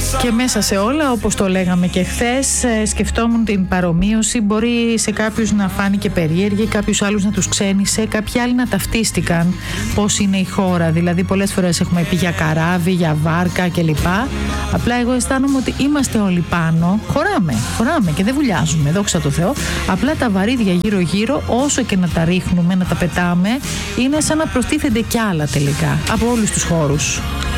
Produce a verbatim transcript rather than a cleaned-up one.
Και μέσα σε όλα, όπως το λέγαμε και χθες, σκεφτόμουν την παρομοίωση. Μπορεί σε κάποιους να φάνηκε περίεργη, κάποιους άλλους να τους ξένησε, κάποιοι άλλοι να ταυτίστηκαν πώς είναι η χώρα. Δηλαδή, πολλές φορές έχουμε πει για καράβι, για βάρκα κλπ. Απλά εγώ αισθάνομαι ότι είμαστε όλοι πάνω. Χωράμε, χωράμε και δεν βουλιάζουμε, δόξα τω Θεώ. Απλά τα βαρύδια γύρω-γύρω, όσο και να τα ρίχνουμε, να τα πετάμε, είναι σαν να προστίθενται κι άλλα τελικά από όλους τους χώρους.